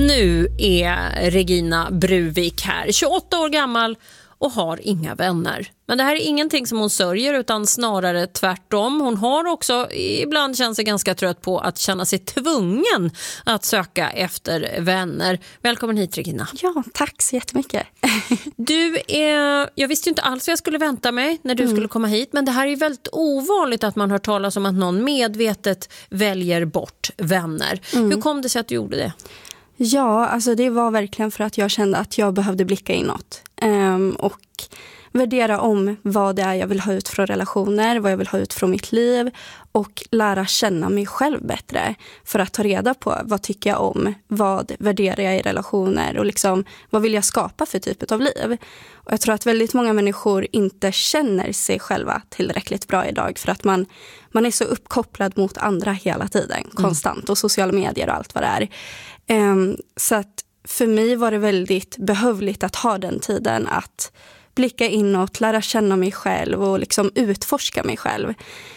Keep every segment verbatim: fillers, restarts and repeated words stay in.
Nu är Regina Bruvik här, tjugoåtta år gammal och har inga vänner. Men det här är ingenting som hon sörjer, utan snarare tvärtom. Hon har också ibland känt sig ganska trött på att känna sig tvungen att söka efter vänner. Välkommen hit, Regina. Ja, tack så jättemycket. Du är, jag visste ju inte alls vad jag skulle vänta mig när du mm. skulle komma hit. Men det här är väldigt ovanligt att man hör talas om att någon medvetet väljer bort vänner. Mm. Hur kom det sig att du gjorde det? Ja, alltså det var verkligen för att jag kände att jag behövde blicka inåt. Um, och värdera om vad det är jag vill ha ut från relationer, vad jag vill ha ut från mitt liv och lära känna mig själv bättre för att ta reda på vad tycker jag om, vad värderar jag i relationer och liksom vad vill jag skapa för typ av liv. Och jag tror att väldigt många människor inte känner sig själva tillräckligt bra idag för att man, man är så uppkopplad mot andra hela tiden, mm. konstant, och sociala medier och allt vad det är. Um, så att för mig var det väldigt behövligt att ha den tiden att blicka inåt, lära känna mig själv och liksom utforska mig själv.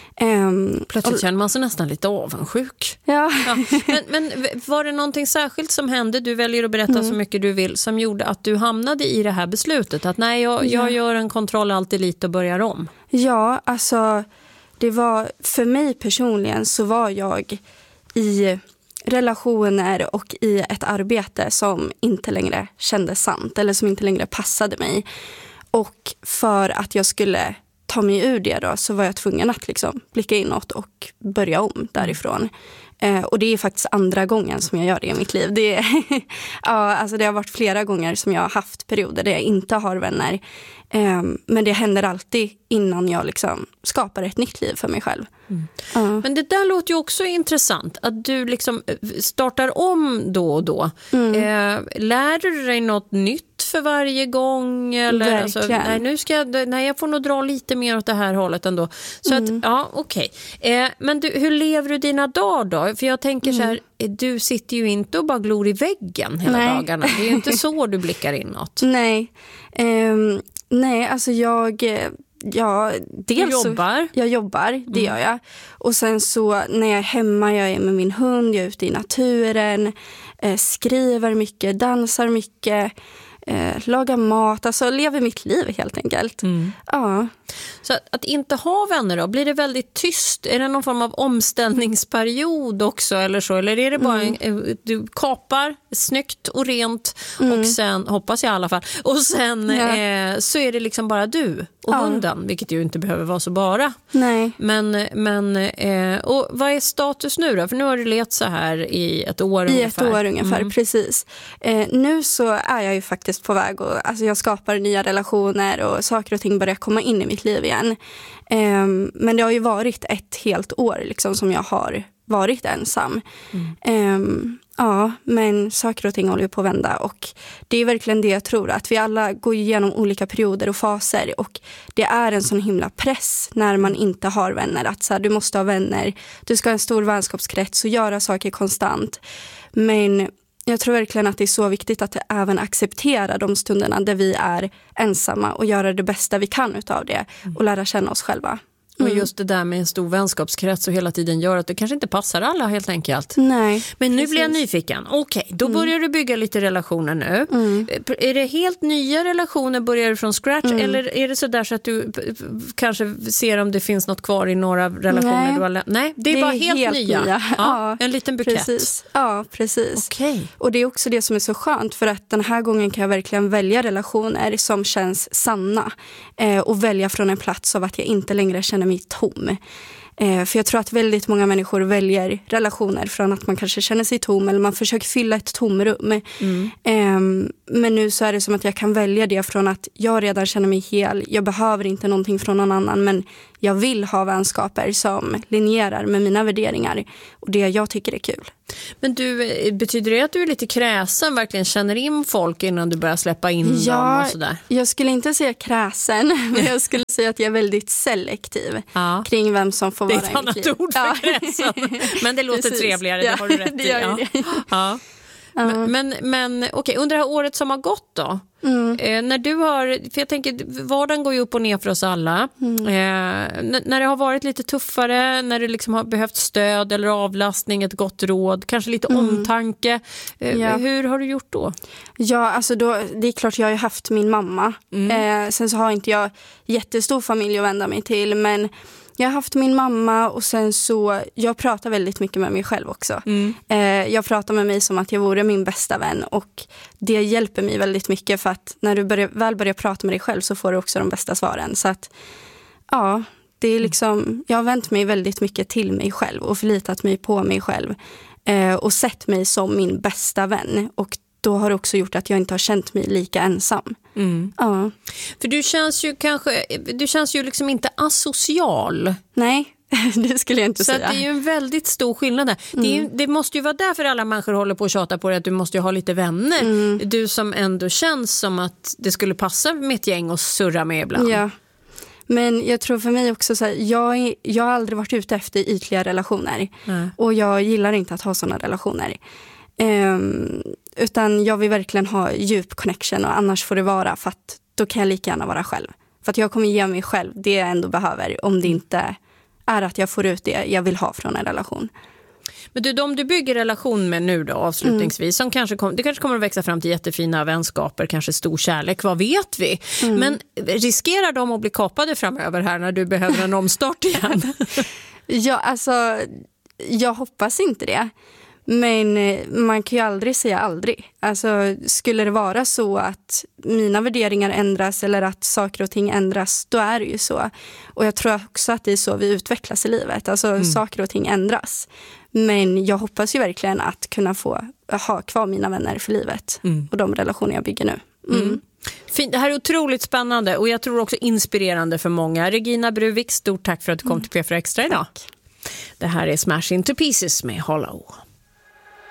Um, Plötsligt och, känner man sig nästan lite avundsjuk. Ja. ja. Men, men var det någonting särskilt som hände? Du väljer att berätta mm. så mycket du vill som gjorde att du hamnade i det här beslutet. Att nej, jag, jag ja. gör en kontroll alltid lite och börjar om. Ja, alltså det var för mig personligen så var jag i relationer och i ett arbete som inte längre kändes sant eller som inte längre passade mig. Och för att jag skulle ta mig ur det då så var jag tvungen att liksom blicka inåt och börja om därifrån. Eh, och det är faktiskt andra gången som jag gör det i mitt liv. Det, är ja, alltså det har varit flera gånger som jag har haft perioder där jag inte har vänner. Eh, men det händer alltid innan jag liksom skapar ett nytt liv för mig själv. Mm. Uh. Men det där låter ju också intressant. Att du liksom startar om då och då. Mm. Eh, lär du dig något nytt för varje gång? Eller, alltså, nej, nu ska jag, nej, jag får nog dra lite mer åt det här hållet ändå. Så mm. att, ja, okej. Okay. Eh, men du, hur lever du dina dagar då? För jag tänker mm. så här, du sitter ju inte och bara glor i väggen hela nej. dagarna. Det är ju inte så du blickar inåt. Nej, um, nej, alltså jag... Ja, dels du jobbar? Så, jag jobbar, det mm. gör jag. Och sen så när jag är hemma, jag är med min hund, jag är ute i naturen, eh, skriver mycket, dansar mycket, eh, lagar mat, alltså lever mitt liv helt enkelt. Mm. Ja. Så att, att inte ha vänner då, blir det väldigt tyst? Är det någon form av omställningsperiod också eller så? Eller är det bara mm. en, du kapar snyggt och rent mm. och sen, hoppas jag i alla fall, och sen ja. eh, så är det liksom bara du och ja. hunden, vilket ju inte behöver vara så bara. Nej. Men, men eh, och vad är status nu då? För nu har du levt så här i ett år I ungefär. I ett år ungefär, mm. precis. Eh, nu så är jag ju faktiskt på väg och alltså jag skapar nya relationer och saker och ting börjar komma in i mitt liv igen. Eh, men det har ju varit ett helt år liksom som jag har varit ensam. Mm. Eh, ja, men saker och ting håller ju på att vända och det är verkligen det jag tror, att vi alla går igenom olika perioder och faser och det är en sån himla press när man inte har vänner, att så här, du måste ha vänner, du ska ha en stor vänskapskrets och göra saker konstant. Men jag tror verkligen att det är så viktigt att även acceptera de stunderna där vi är ensamma och göra det bästa vi kan utav det och lära känna oss själva. Mm. Och just det där med en stor vänskapskrets och hela tiden gör att det kanske inte passar alla helt enkelt. Nej. Men nu precis. blir jag nyfiken. Okej, okay, då mm. börjar du bygga lite relationer nu. Mm. Är det helt nya relationer, börjar du från scratch? Mm. Eller är det så där så att du kanske ser om det finns något kvar i några relationer? Nej, du har lä- Nej det är det bara är helt, helt nya. nya. Ja, ja, en liten bukett. Precis. Ja, precis. Okay. Och det är också det som är så skönt, för att den här gången kan jag verkligen välja relationer som känns sanna. Eh, och välja från en plats av att jag inte längre känner mig tom. Eh, för jag tror att väldigt många människor väljer relationer från att man kanske känner sig tom eller man försöker fylla ett tomrum. Mm. Eh, men nu så är det som att jag kan välja det från att jag redan känner mig hel. Jag behöver inte någonting från någon annan, men jag vill ha vänskaper som linjerar med mina värderingar och det jag tycker är kul. Men du, betyder det att du är lite kräsen, verkligen känner in folk innan du börjar släppa in ja, dem och sådär? Jag skulle inte säga kräsen, men jag skulle säga att jag är väldigt selektiv ja. kring vem som får vara i mitt liv. Det är ett annat ord för ja. kräsen, men det låter Precis. trevligare, ja, det har du rätt det i. gör ja. det. Ja. Men, men, men okej, okay, under det här året som har gått då, mm. eh, när du har, för jag tänker, vardagen går ju upp och ner för oss alla. Mm. Eh, n- när det har varit lite tuffare, när det liksom har behövt stöd eller avlastning, ett gott råd, kanske lite mm. omtanke. Eh, ja. Hur har du gjort då? Ja, alltså då, det är klart jag har ju haft min mamma. Mm. Eh, sen så har inte jag jättestor familj att vända mig till, men jag har haft min mamma och sen så, jag pratar väldigt mycket med mig själv också. Mm. Eh, jag pratar med mig som att jag vore min bästa vän och det hjälper mig väldigt mycket för att när du börjar, väl börjar prata med dig själv så får du också de bästa svaren. Så att, ja, det är liksom, jag har vänt mig väldigt mycket till mig själv och förlitat mig på mig själv eh, och sett mig som min bästa vän och då har det också gjort att jag inte har känt mig lika ensam. Mm. Ja. För du känns ju kanske, du känns ju liksom inte asocial. Nej, det skulle jag inte så säga. Så det är ju en väldigt stor skillnad där. Mm. Det, är ju, det måste ju vara därför alla människor håller på att tjata på det, att du måste ju ha lite vänner. Mm. Du som ändå känns som att det skulle passa med ett gäng och surra med ibland. Ja. Men jag tror för mig också så här, jag, jag har aldrig varit ute efter ytliga relationer. Mm. Och jag gillar inte att ha sådana relationer. Um, utan jag vill verkligen ha djup connection och annars får det vara för att då kan jag lika gärna vara själv. För att jag kommer ge mig själv det jag ändå behöver om det inte är att jag får ut det jag vill ha från en relation. Men du, de du bygger relation med nu då avslutningsvis, mm. som kanske kom, det kanske kommer att växa fram till jättefina vänskaper, kanske stor kärlek, vad vet vi? Mm. Men riskerar de att bli kapade framöver här när du behöver en omstart igen? Ja, alltså jag hoppas inte det. Men man kan ju aldrig säga aldrig. Alltså, skulle det vara så att mina värderingar ändras eller att saker och ting ändras, då är det ju så. Och jag tror också att det är så vi utvecklas i livet. Alltså mm. saker och ting ändras. Men jag hoppas ju verkligen att kunna få ha kvar mina vänner för livet. Mm. Och de relationer jag bygger nu. Mm. Mm. Fint. Det här är otroligt spännande och jag tror också inspirerande för många. Regina Bruvik, stort tack för att du kom mm. till P fyra Extra idag. Tack. Det här är Smash Into Pieces med Hollow.